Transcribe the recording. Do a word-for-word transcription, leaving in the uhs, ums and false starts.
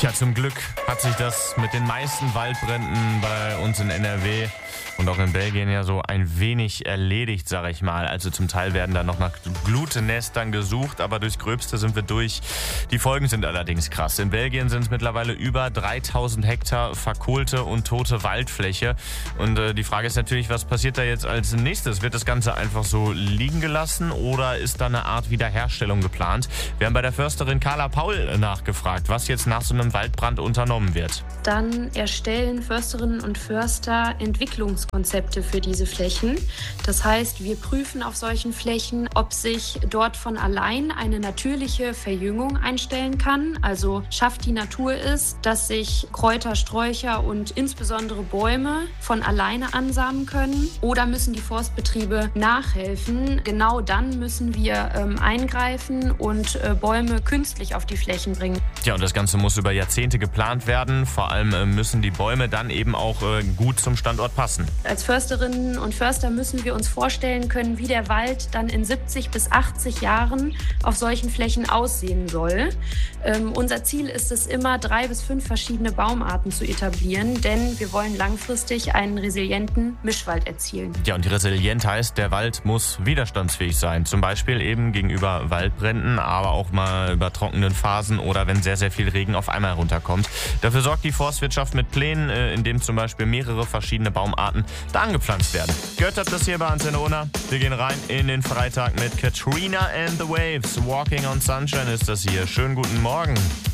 Tja, zum Glück hat sich das mit den meisten Waldbränden bei uns in N R W und auch in Belgien ja so ein wenig erledigt, sag ich mal. Also zum Teil werden da noch nach Glutnestern gesucht, aber durchs Gröbste sind wir durch. Die Folgen sind allerdings krass. In Belgien sind es mittlerweile über dreitausend Hektar verkohlte und tote Waldfläche. Und äh, die Frage ist natürlich, was passiert da jetzt als nächstes? Wird das Ganze einfach so liegen gelassen oder ist da eine Art Wiederherstellung geplant? Wir haben bei der Försterin Carla Paul nachgefragt, was jetzt nach so einem Waldbrand unternommen wird. Dann erstellen Försterinnen und Förster Entwicklungskonzepte für diese Flächen. Das heißt, wir prüfen auf solchen Flächen, ob sich dort von allein eine natürliche Verjüngung einstellen kann. Also schafft die Natur es, dass sich Kräuter, Sträucher und insbesondere Bäume von alleine ansamen können. Oder müssen die Forstbetriebe nachhelfen? Genau dann müssen wir ähm, eingreifen und äh, Bäume künstlich auf die Flächen bringen. Ja, und das Ganze muss über Jahrzehnte geplant werden. Vor allem äh, müssen die Bäume dann eben auch äh, gut zum Standort passen. Als Försterinnen und Förster müssen wir uns vorstellen können, wie der Wald dann in siebzig bis achtzig Jahren auf solchen Flächen aussehen soll. Ähm, unser Ziel ist es immer, drei bis fünf verschiedene Baumarten zu etablieren, denn wir wollen langfristig einen resilienten Mischwald erzielen. Ja, und die Resilienz heißt, der Wald muss widerstandsfähig sein. Zum Beispiel eben gegenüber Waldbränden, aber auch mal über trockenen Phasen oder wenn sehr, sehr viel Regen auf einmal runterkommt. Dafür sorgt die Forstwirtschaft mit Plänen, in dem zum Beispiel mehrere verschiedene Baumarten da angepflanzt werden. Gehört habt das hier bei Antenne Unna. Wir gehen rein in den Freitag mit Katrina and the Waves. Walking on Sunshine ist das hier. Schönen guten Morgen.